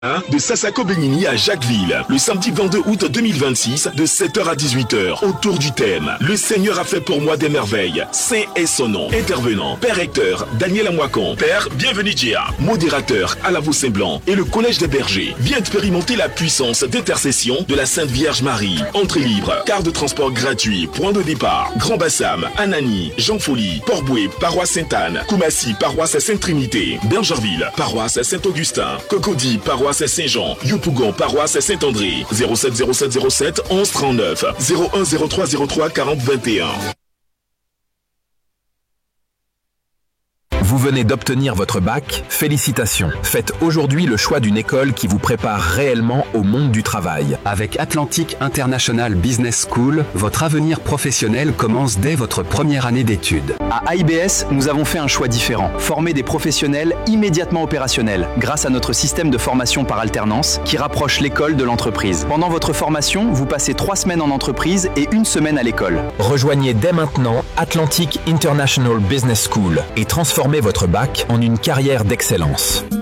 De Sassako Benigni à Jacquesville, le samedi 22 août 2026, de 7h à 18h, autour du thème « Le Seigneur a fait pour moi des merveilles ». Saint est son nom. Intervenant, Père Recteur, Daniel Amouakon. Père, bienvenue Dia. Modérateur, Alavo Saint-Blanc et le Collège des Bergers. Viens expérimenter la puissance d'intercession de la Sainte Vierge Marie. Entrée libre, quart de transport gratuit, point de départ. Grand Bassam, Anani, Jean Folie, Port-Boué, paroisse Sainte-Anne, Koumassi, paroisse Sainte-Trinité, Bergerville, paroisse Saint-Augustin, Cocody, paroisse Saint-Jean, Yopougon, paroisse Saint-André, 070707 11 39, 01 03 03 40 21. Vous venez d'obtenir votre bac? Félicitations. Faites aujourd'hui le choix d'une école qui vous prépare réellement au monde du travail. Avec Atlantic International Business School, votre avenir professionnel commence dès votre première année d'études. À IBS, nous avons fait un choix différent. Former des professionnels immédiatement opérationnels grâce à notre système de formation par alternance qui rapproche l'école de l'entreprise. Pendant votre formation, vous passez 3 semaines en entreprise et 1 semaine à l'école. Rejoignez dès maintenant Atlantic International Business School et transformez votre bac en une carrière d'excellence.